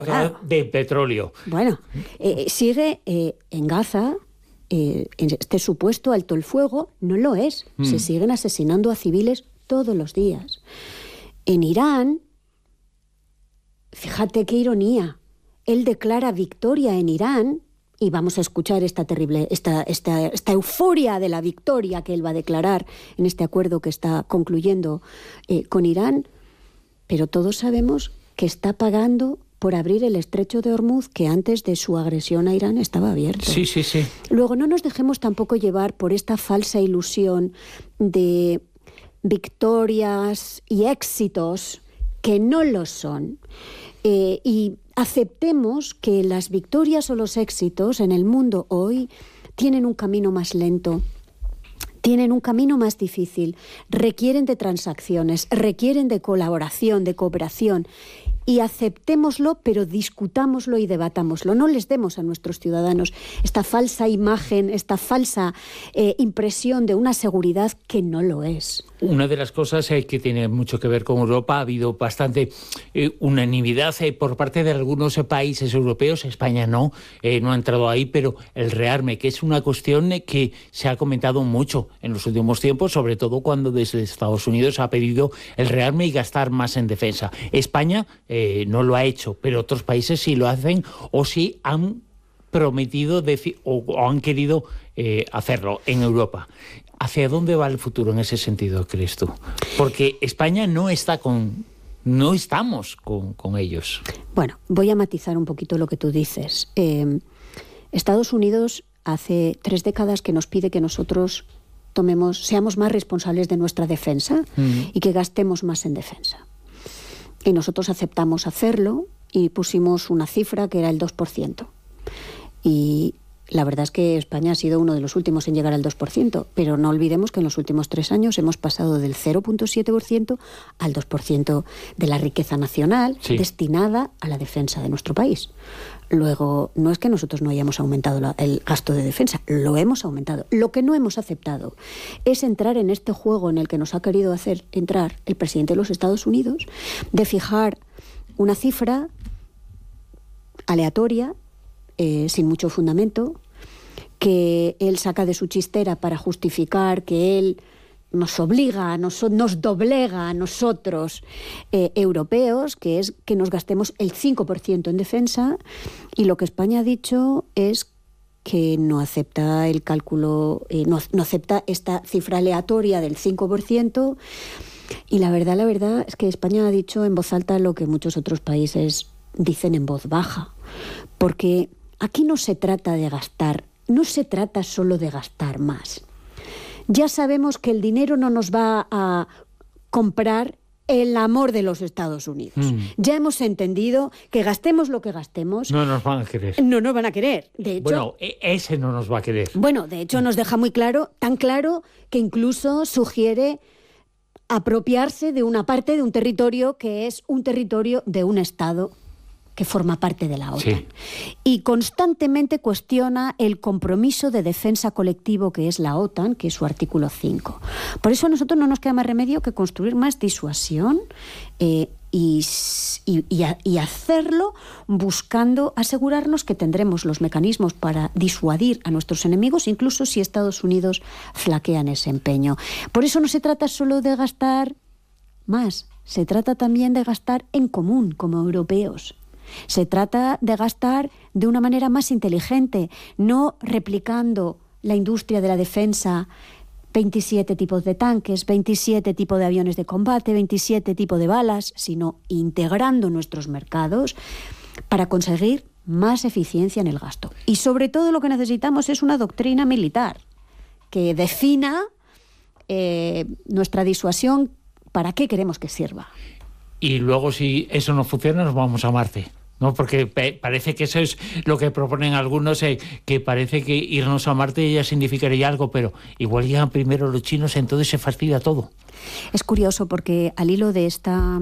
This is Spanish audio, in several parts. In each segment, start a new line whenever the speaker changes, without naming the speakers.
Claro. De petróleo.
Bueno, sigue en Gaza, en este supuesto alto el fuego, no lo es. Se siguen asesinando a civiles todos los días. En Irán, fíjate qué ironía, él declara victoria en Irán, y vamos a escuchar esta terrible, esta euforia de la victoria que él va a declarar en este acuerdo que está concluyendo con Irán, pero todos sabemos que está pagando por abrir el estrecho de Hormuz, que antes de su agresión a Irán estaba abierto.
Sí, sí, sí.
Luego, no nos dejemos tampoco llevar por esta falsa ilusión de victorias y éxitos que no lo son. Y aceptemos que las victorias o los éxitos en el mundo hoy tienen un camino más lento, tienen un camino más difícil, requieren de transacciones, requieren de colaboración, de cooperación. Y aceptémoslo, pero discutámoslo y debatámoslo. No les demos a nuestros ciudadanos esta falsa imagen, esta falsa impresión de una seguridad que no lo es.
Una de las cosas que tiene mucho que ver con Europa, ha habido bastante unanimidad por parte de algunos países europeos. España no ha entrado ahí, pero el rearme, que es una cuestión que se ha comentado mucho en los últimos tiempos, sobre todo cuando desde Estados Unidos ha pedido el rearme y gastar más en defensa. España no lo ha hecho, pero otros países sí lo hacen o sí han prometido o han querido hacerlo en Europa. ¿Hacia dónde va el futuro en ese sentido, crees tú? Porque España no estamos con ellos.
Bueno, voy a matizar un poquito lo que tú dices. Estados Unidos hace 3 décadas que nos pide que nosotros seamos más responsables de nuestra defensa y que gastemos más en defensa. Y nosotros aceptamos hacerlo y pusimos una cifra que era el 2%. Y la verdad es que España ha sido uno de los últimos en llegar al 2%, pero no olvidemos que en los últimos 3 años hemos pasado del 0,7% al 2% de la riqueza nacional destinada a la defensa de nuestro país. Luego, no es que nosotros no hayamos aumentado el gasto de defensa, lo hemos aumentado. Lo que no hemos aceptado es entrar en este juego en el que nos ha querido hacer entrar el presidente de los Estados Unidos, de fijar una cifra aleatoria, sin mucho fundamento, que él saca de su chistera para justificar que él nos obliga, nos doblega a nosotros, europeos, que es que nos gastemos el 5% en defensa, y lo que España ha dicho es que no acepta el cálculo, no acepta esta cifra aleatoria del 5%, y la verdad es que España ha dicho en voz alta lo que muchos otros países dicen en voz baja, porque aquí no se trata de gastar, no se trata solo de gastar más. Ya sabemos que el dinero no nos va a comprar el amor de los Estados Unidos. Ya hemos entendido que gastemos lo que gastemos.
No nos van a querer.
No nos van a querer. De hecho,
bueno, ese no nos va a querer.
Bueno, de hecho nos deja muy claro, tan claro, que incluso sugiere apropiarse de una parte de un territorio que es un territorio de un Estado que forma parte de la OTAN. Sí. Y constantemente cuestiona el compromiso de defensa colectivo que es la OTAN, que es su artículo 5. Por eso a nosotros no nos queda más remedio que construir más disuasión y hacerlo buscando asegurarnos que tendremos los mecanismos para disuadir a nuestros enemigos, incluso si Estados Unidos flaquea en ese empeño. Por eso no se trata solo de gastar más, se trata también de gastar en común como europeos. Se trata de gastar de una manera más inteligente, no replicando la industria de la defensa, 27 tipos de tanques, 27 tipos de aviones de combate, 27 tipos de balas, sino integrando nuestros mercados para conseguir más eficiencia en el gasto. Y sobre todo lo que necesitamos es una doctrina militar que defina nuestra disuasión, para qué queremos que sirva.
Y luego, si eso no funciona, nos vamos a Marte, ¿no? Porque parece que eso es lo que proponen algunos, que parece que irnos a Marte ya significaría algo, pero igual llegan primero los chinos, entonces se fastidia todo.
Es curioso porque al hilo de esta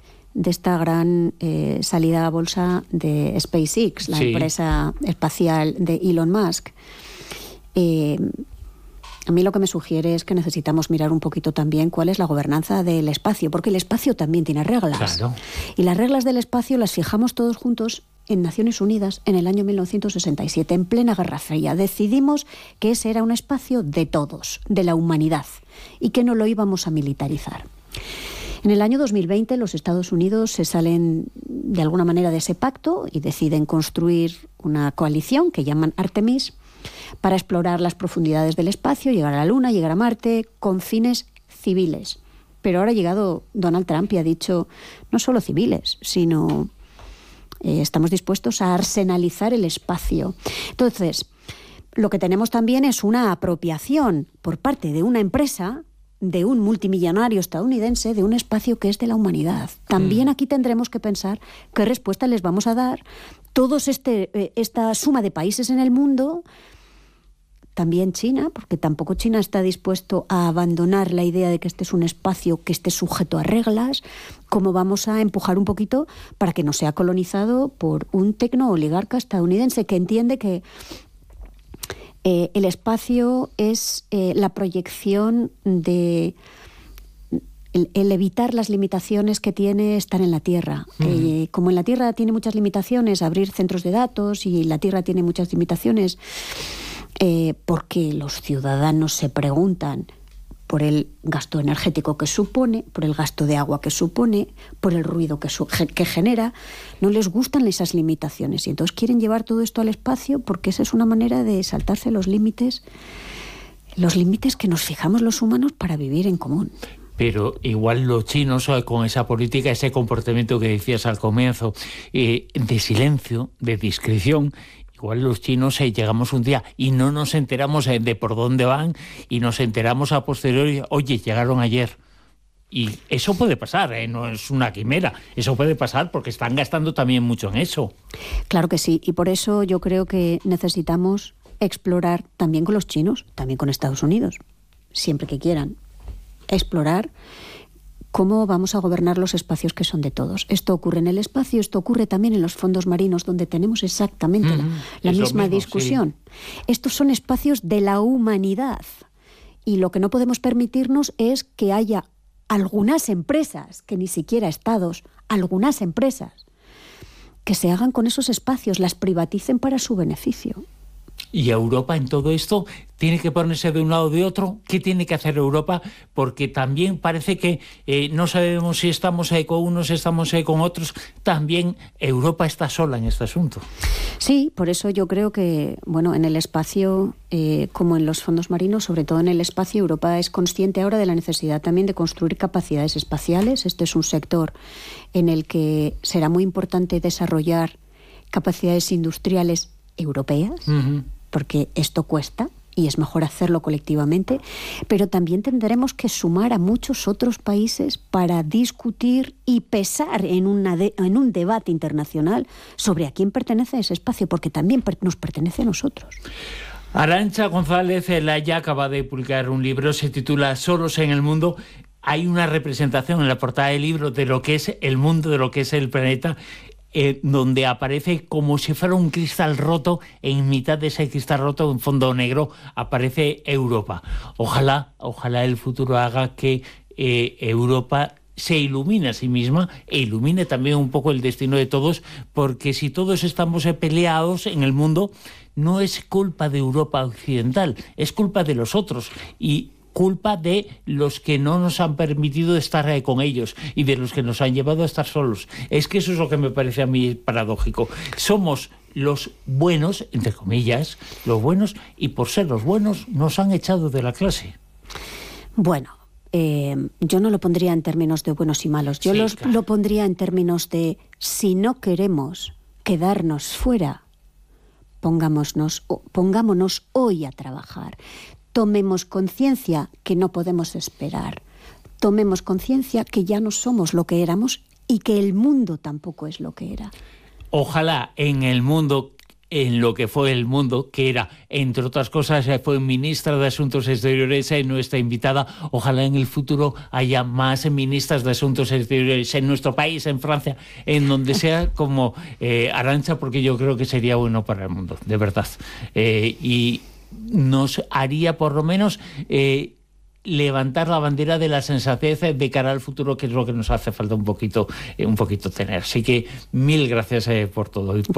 gran salida a bolsa de SpaceX, la empresa espacial de Elon Musk, A mí lo que me sugiere es que necesitamos mirar un poquito también cuál es la gobernanza del espacio, porque el espacio también tiene reglas.
Claro.
Y las reglas del espacio las fijamos todos juntos en Naciones Unidas en el año 1967, en plena Guerra Fría. Decidimos que ese era un espacio de todos, de la humanidad, y que no lo íbamos a militarizar. En el año 2020 los Estados Unidos se salen de alguna manera de ese pacto y deciden construir una coalición que llaman Artemis para explorar las profundidades del espacio, llegar a la Luna, llegar a Marte, con fines civiles. Pero ahora ha llegado Donald Trump y ha dicho no solo civiles, sino estamos dispuestos a arsenalizar el espacio. Entonces, lo que tenemos también es una apropiación por parte de una empresa, de un multimillonario estadounidense, de un espacio que es de la humanidad. También aquí tendremos que pensar qué respuesta les vamos a dar todos esta suma de países en el mundo, también China, porque tampoco China está dispuesto a abandonar la idea de que este es un espacio que esté sujeto a reglas. ¿Cómo vamos a empujar un poquito para que no sea colonizado por un tecno-oligarca estadounidense que entiende que el espacio es la proyección de el evitar las limitaciones que tiene estar en la Tierra? Como en la Tierra tiene muchas limitaciones abrir centros de datos y la Tierra tiene muchas limitaciones porque los ciudadanos se preguntan por el gasto energético que supone, por el gasto de agua que supone, por el ruido que genera, no les gustan esas limitaciones y entonces quieren llevar todo esto al espacio porque esa es una manera de saltarse los límites que nos fijamos los humanos para vivir en común.
Pero igual los chinos, con esa política, ese comportamiento que decías al comienzo, de silencio, de discreción, igual los chinos llegamos un día y no nos enteramos de por dónde van y nos enteramos a posteriori, oye, llegaron ayer. Y eso puede pasar, no es una quimera, eso puede pasar porque están gastando también mucho en eso.
Claro que sí, y por eso yo creo que necesitamos explorar también con los chinos, también con Estados Unidos, siempre que quieran, explorar cómo vamos a gobernar los espacios que son de todos. Esto ocurre en el espacio, esto ocurre también en los fondos marinos, donde tenemos exactamente la misma discusión. Sí. Estos son espacios de la humanidad y lo que no podemos permitirnos es que haya algunas empresas, que ni siquiera estados, algunas empresas, que se hagan con esos espacios, las privaticen para su beneficio.
¿Y Europa en todo esto tiene que ponerse de un lado o de otro? ¿Qué tiene que hacer Europa? Porque también parece que no sabemos si estamos con unos, estamos con otros. También Europa está sola en este asunto.
Sí, por eso yo creo que, bueno, en el espacio, como en los fondos marinos, sobre todo en el espacio, Europa es consciente ahora de la necesidad también de construir capacidades espaciales. Este es un sector en el que será muy importante desarrollar capacidades industriales europeas, porque esto cuesta y es mejor hacerlo colectivamente, pero también tendremos que sumar a muchos otros países para discutir y pesar en un debate internacional sobre a quién pertenece ese espacio, porque también nos pertenece a nosotros.
Arantxa González Laya acaba de publicar un libro, se titula Solos en el mundo. Hay una representación en la portada del libro de lo que es el mundo, de lo que es el planeta, donde aparece como si fuera un cristal roto, en mitad de ese cristal roto, en fondo negro, aparece Europa. Ojalá el futuro haga que Europa se ilumine a sí misma e ilumine también un poco el destino de todos, porque si todos estamos peleados en el mundo, no es culpa de Europa occidental, es culpa de los otros y culpa de los que no nos han permitido estar con ellos y de los que nos han llevado a estar solos. Es que eso es lo que me parece a mí paradójico. Somos los buenos, entre comillas, los buenos, y por ser los buenos nos han echado de la clase.
Bueno, yo no lo pondría en términos de buenos y malos. Yo lo pondría en términos de si no queremos quedarnos fuera, pongámonos hoy a trabajar. Tomemos conciencia que no podemos esperar. Tomemos conciencia que ya no somos lo que éramos y que el mundo tampoco es lo que era.
Ojalá en el mundo, en lo que fue el mundo, que era, entre otras cosas, fue ministra de Asuntos Exteriores, nuestra invitada, ojalá en el futuro haya más ministras de Asuntos Exteriores en nuestro país, en Francia, en donde sea, como Arantxa, porque yo creo que sería bueno para el mundo, de verdad. Y nos haría por lo menos levantar la bandera de la sensatez de cara al futuro, que es lo que nos hace falta un poquito tener. Así que mil gracias por todo.